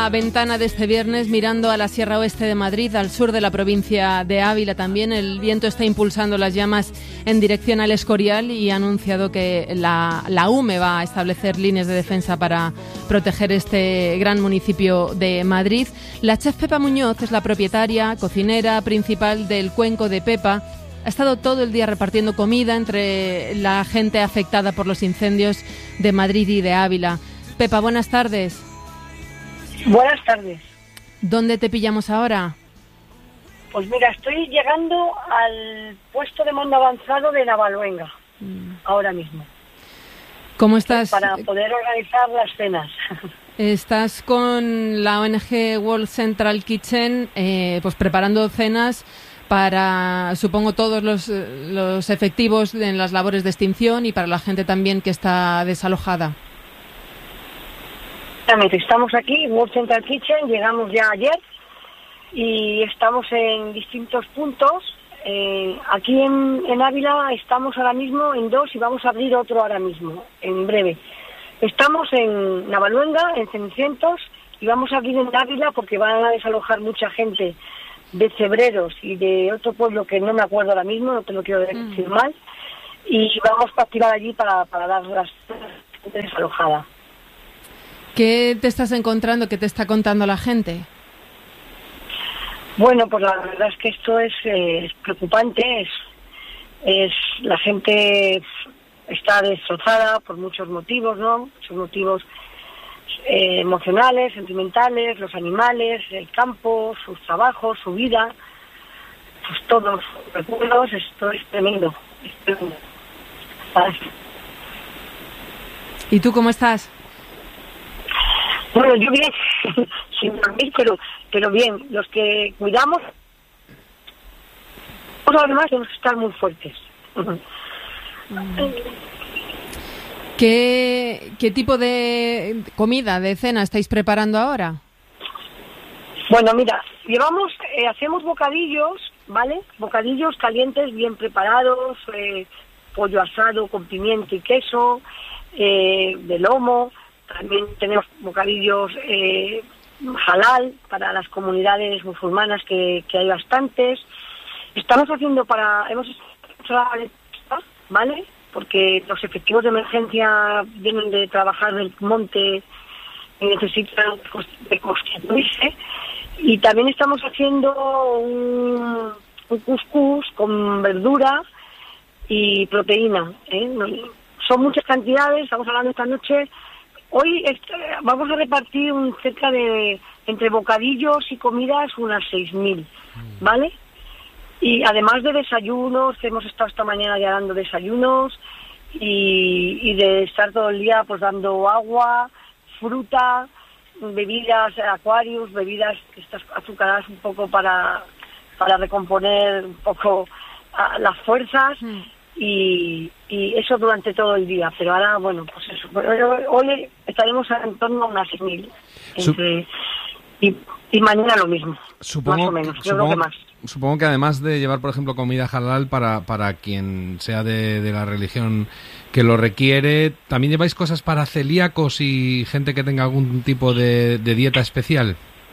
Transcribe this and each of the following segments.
la ventana de este viernes mirando a la Sierra Oeste de Madrid, al sur de la provincia de Ávila también. El viento está impulsando las llamas en dirección al Escorial y ha anunciado que la UME va a establecer líneas de defensa para proteger este gran municipio de Madrid. La chef Pepa Muñoz es la propietaria, cocinera principal del Cuenco de Pepa. Ha estado todo el día repartiendo comida entre la gente afectada por los incendios de Madrid y de Ávila. Pepa, buenas tardes. Buenas tardes. ¿Dónde te pillamos ahora? Pues mira, estoy llegando al puesto de mando avanzado de Navaluenga, ahora mismo. ¿Cómo estás? Para poder organizar las cenas. Estás con la ONG World Central Kitchen, pues preparando cenas para, supongo, todos los efectivos en las labores de extinción y para la gente también que está desalojada. Exactamente, estamos aquí, World Central Kitchen, llegamos ya ayer y estamos en distintos puntos. Aquí en Ávila estamos ahora mismo en 2 y vamos a abrir otro ahora mismo, en breve. Estamos en Navaluenga, en Cenicientos, y vamos a abrir en Ávila porque van a desalojar mucha gente de Cebreros y de otro pueblo que no me acuerdo ahora mismo, no te lo quiero decir mal, y vamos a activar allí para dar las gente desalojada. ¿Qué te estás encontrando? ¿Qué te está contando la gente? Bueno, pues la verdad es que esto es preocupante. La gente está destrozada por muchos motivos, ¿no? Muchos motivos emocionales, sentimentales, los animales, el campo, sus trabajos, su vida, pues todos los recuerdos. Esto es tremendo. ¿Y tú cómo estás? Bueno, yo bien, sin dormir, pero bien. Los que cuidamos, pues además tenemos que estar muy fuertes. ¿Qué tipo de comida, de cena estáis preparando ahora? Bueno, mira, hacemos bocadillos, ¿vale? Bocadillos calientes, bien preparados, pollo asado con pimiento y queso, de lomo. También tenemos bocadillos halal para las comunidades musulmanas, que hay bastantes. Estamos haciendo hemos hecho, ¿vale? Porque los efectivos de emergencia vienen de trabajar del monte y necesitan de constituirse. Y también estamos haciendo un cuscús con verdura y proteína, ¿eh? Son muchas cantidades, estamos hablando esta noche. Hoy vamos a repartir cerca de, entre bocadillos y comidas, unas 6.000, ¿vale? Y además de desayunos, que hemos estado esta mañana ya dando desayunos, y de estar todo el día pues dando agua, fruta, bebidas, Aquarius, bebidas estas azucaradas un poco para recomponer un poco las fuerzas. Y eso durante todo el día, pero ahora, bueno, pues eso. Hoy estaremos en torno a unas 6.000 y mañana lo mismo, supongo, más o menos, yo creo que más. Supongo que además de llevar, por ejemplo, comida halal para quien sea de la religión que lo requiere, ¿también lleváis cosas para celíacos y gente que tenga algún tipo de dieta especial?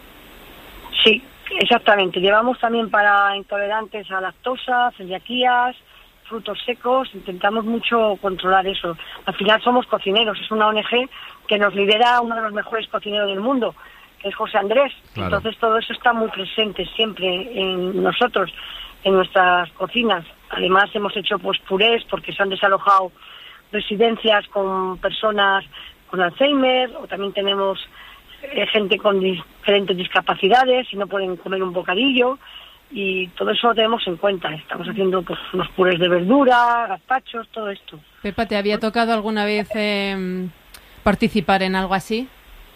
Sí, exactamente. Llevamos también para intolerantes a lactosa, celiaquías, frutos secos. Intentamos mucho controlar eso. Al final somos cocineros, es una ONG que nos lidera uno de los mejores cocineros del mundo, que es José Andrés. Claro. Entonces todo eso está muy presente siempre en nosotros, en nuestras cocinas. Además hemos hecho pues purés porque se han desalojado residencias con personas con Alzheimer, o también tenemos gente con diferentes discapacidades y no pueden comer un bocadillo. Y todo eso lo tenemos en cuenta. Estamos haciendo pues unos purés de verdura, gazpachos, todo esto. Pepa, ¿te había tocado alguna vez participar en algo así?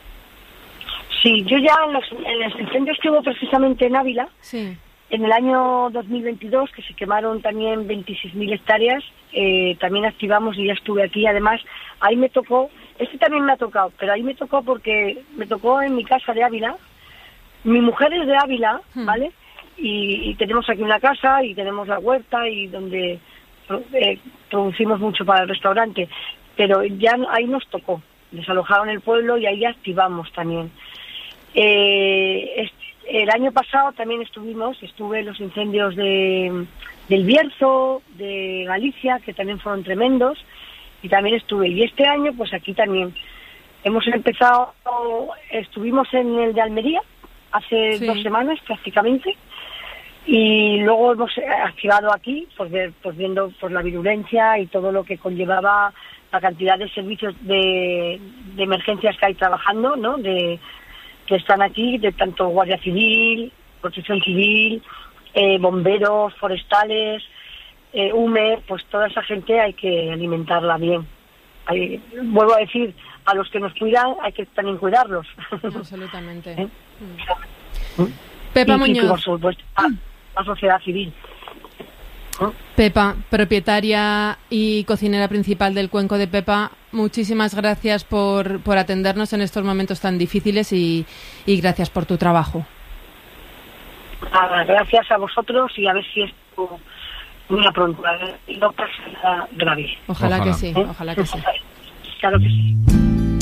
Sí, yo ya en los incendios que hubo precisamente en Ávila, sí, en el año 2022, que se quemaron también 26.000 hectáreas, también activamos y ya estuve aquí. Además, ahí me tocó, también me ha tocado, pero ahí me tocó porque me tocó en mi casa de Ávila. Mi mujer es de Ávila, ¿vale? Y tenemos aquí una casa y tenemos la huerta y donde producimos mucho para el restaurante, pero ya ahí nos tocó, desalojaron el pueblo y ahí activamos también. El año pasado también estuve en los incendios del Bierzo, de Galicia, que también fueron tremendos, y también estuve. Y este año, pues aquí también. Estuvimos en el de Almería hace 2 semanas prácticamente, y luego hemos activado aquí, pues viendo pues la virulencia y todo lo que conllevaba la cantidad de servicios de emergencias que hay trabajando, ¿no? Que están aquí, de tanto Guardia Civil, Protección Civil, bomberos, forestales, UME, pues toda esa gente hay que alimentarla bien. Vuelvo a decir, a los que nos cuidan hay que también cuidarlos. Absolutamente. Pepa y Muñoz. Por supuesto, la sociedad civil. Pepa, propietaria y cocinera principal del Cuenco de Pepa, muchísimas gracias por atendernos en estos momentos tan difíciles y gracias por tu trabajo. Gracias a vosotros y a ver si esto muy pronto y no pasa nada grave. Ojalá que sí, ojalá que sí. Claro que sí.